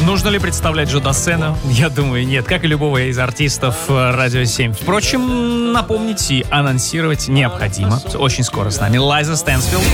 Нужно ли представлять Джо Дассена? Я думаю, нет. Как и любого из артистов Радио 7. Впрочем, напомнить и анонсировать необходимо. Очень скоро с нами Лайза Стэнсфилд.